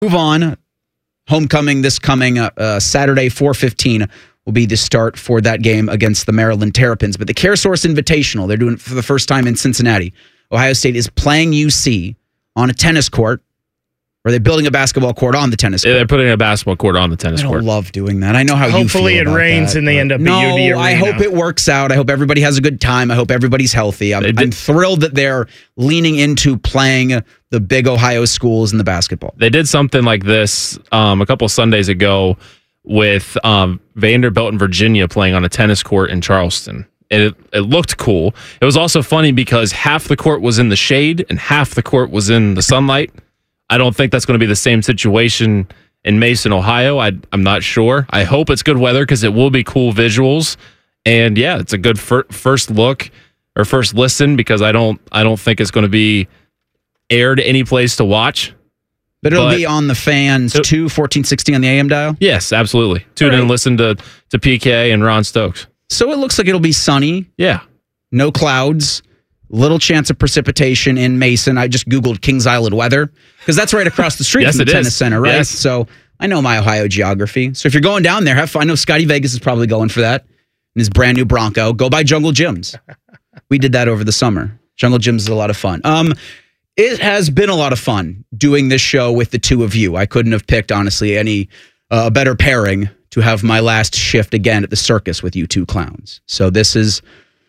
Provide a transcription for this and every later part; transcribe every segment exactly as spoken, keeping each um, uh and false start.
Move on. Homecoming this coming uh, uh, Saturday, four fifteen will be the start for that game against the Maryland Terrapins. But the CareSource Invitational, they're doing it for the first time in Cincinnati. Ohio State is playing U C on a tennis court. Or are they building a basketball court on the tennis court? Yeah, they're putting a basketball court on the tennis I don't court. love doing that. I know how Hopefully you feel it about rains that, and they end up no, at U D Arena. I hope it works out. I hope everybody has a good time. I hope everybody's healthy. I'm, I'm thrilled that they're leaning into playing the big Ohio schools in the basketball. They did something like this um, a couple Sundays ago with um, Vanderbilt and Virginia playing on a tennis court in Charleston. It, it looked cool. It was also funny because half the court was in the shade and half the court was in the sunlight. I don't think that's going to be the same situation in Mason, Ohio. I, I'm not sure. I hope it's good weather because it will be cool visuals. And yeah, it's a good fir- first look or first listen because I don't I don't think it's going to be aired any place to watch. But it'll but, be on the fans too, fourteen sixty on the A M dial? Yes, absolutely. Tune right. in and listen to, to P K and Ron Stokes. So it looks like it'll be sunny. Yeah. No clouds. Little chance of precipitation in Mason. I just Googled Kings Island weather because that's right across the street yes, from the tennis is. center, right? Yes. So I know my Ohio geography. So if you're going down there, have fun. I know Scotty Vegas is probably going for that in his brand new Bronco. Go by Jungle Gyms. We did that over the summer. Jungle Gyms is a lot of fun. Um, it has been a lot of fun doing this show with the two of you. I couldn't have picked, honestly, any uh, better pairing to have my last shift again at the circus with you two clowns. So this is...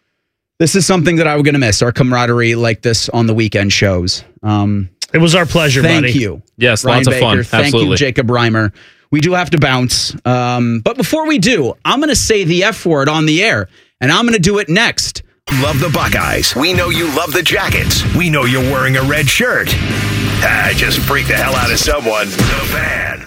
This is something that I was going to miss, our camaraderie like this on the weekend shows. Um, it was our pleasure, thank buddy. Thank you. Yes, Ryan lots Baker, of fun. Thank Absolutely. you, Jacob Reimer. We do have to bounce. Um, but before we do, I'm going to say the F word on the air, and I'm going to do it next. Love the Buckeyes. We know you love the Jackets. We know you're wearing a red shirt. Ah, just freak the hell out of someone. The Fan.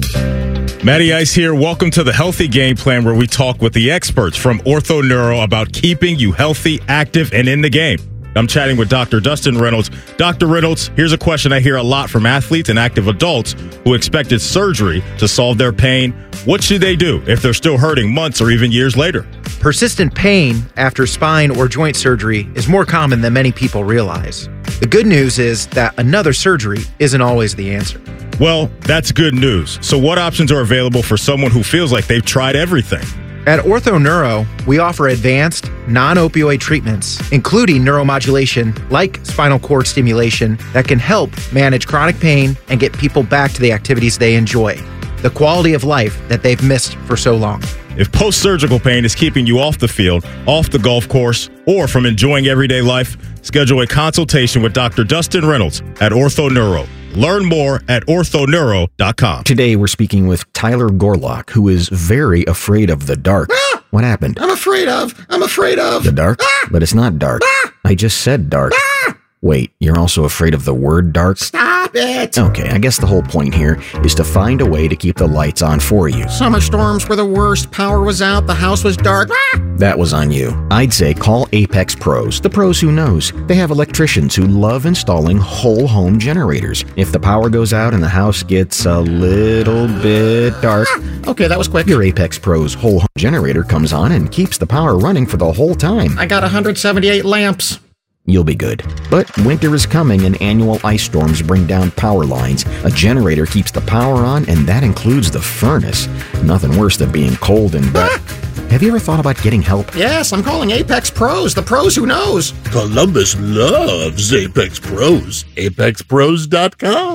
Matty Ice here. Welcome to the Healthy Game Plan, where we talk with the experts from Ortho Neuro about keeping you healthy, active, and in the game. I'm chatting with Doctor Dustin Reynolds. Doctor Reynolds, here's a question I hear a lot from athletes and active adults who expected surgery to solve their pain. What should they do if they're still hurting months or even years later? Persistent pain after spine or joint surgery is more common than many people realize. The good news is that another surgery isn't always the answer. Well, that's good news. So what options are available for someone who feels like they've tried everything? At Ortho Neuro, we offer advanced, non-opioid treatments, including neuromodulation like spinal cord stimulation that can help manage chronic pain and get people back to the activities they enjoy, the quality of life that they've missed for so long. If post-surgical pain is keeping you off the field, off the golf course, or from enjoying everyday life, schedule a consultation with Doctor Dustin Reynolds at Ortho Neuro. Learn more at ortho neuro dot com. Today, we're speaking with Tyler Gorlock, who is very afraid of the dark. Ah! What happened? I'm afraid of. I'm afraid of. The dark? Ah! But it's not dark. Ah! I just said dark. Ah! Wait, you're also afraid of the word dark? Stop it. Okay, I guess the whole point here is to find a way to keep the lights on for you. Summer storms were the worst. Power was out. The house was dark. Ah! That was on you. I'd say call Apex Pros, the pros who knows. They have electricians who love installing whole home generators. If the power goes out and the house gets a little bit dark, ah! Okay, that was quick. Your Apex Pros whole home generator comes on and keeps the power running for the whole time. I got one hundred seventy-eight lamps. You'll be good. But winter is coming and annual ice storms bring down power lines. A generator keeps the power on, and that includes the furnace. Nothing worse than being cold and wet. Ah! Have you ever thought about getting help? Yes, I'm calling Apex Pros, the pros who knows. Columbus loves Apex Pros. apex pros dot com.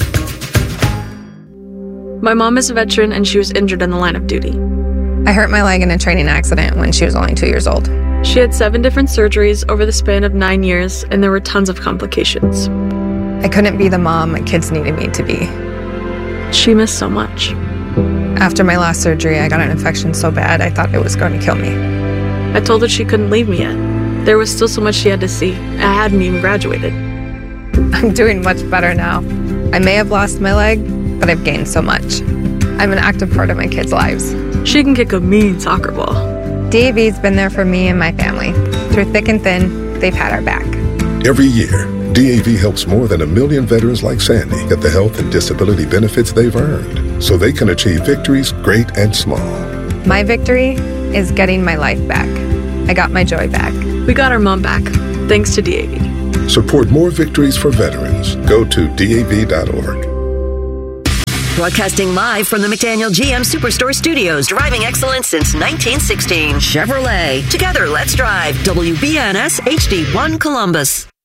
My mom is a veteran and she was injured in the line of duty. I hurt my leg in a training accident when she was only two years old. She had seven different surgeries over the span of nine years, and there were tons of complications. I couldn't be the mom my kids needed me to be. She missed so much. After my last surgery, I got an infection so bad I thought it was going to kill me. I told her she couldn't leave me yet. There was still so much she had to see. I hadn't even graduated. I'm doing much better now. I may have lost my leg, but I've gained so much. I'm an active part of my kids' lives. She can kick a mean soccer ball. D A V's been there for me and my family. Through thick and thin, they've had our back. Every year, D A V helps more than a million veterans like Sandy get the health and disability benefits they've earned, so they can achieve victories great and small. My victory is getting my life back. I got my joy back. We got our mom back, thanks to D A V. Support more victories for veterans. Go to D A V dot org. Broadcasting live from the McDaniel G M Superstore Studios. Driving excellence since nineteen sixteen. Chevrolet. Together, let's drive. W B N S H D one Columbus.